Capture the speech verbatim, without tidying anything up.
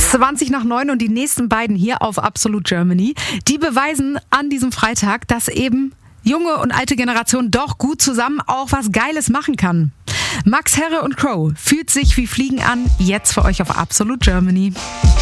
zwanzig nach neun und die nächsten beiden hier auf Absolute Germany, die beweisen an diesem Freitag, dass eben junge und alte Generation doch gut zusammen auch was Geiles machen kann. Max Herre und Crow fühlt sich wie Fliegen an, jetzt für euch auf Absolute Germany.